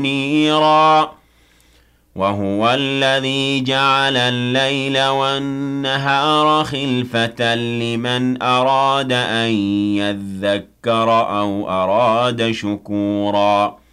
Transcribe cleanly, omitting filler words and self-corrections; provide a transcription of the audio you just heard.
منيرا وهو الذي جعل الليل والنهار خلفة لمن أراد أن يذكر أو أراد شكورا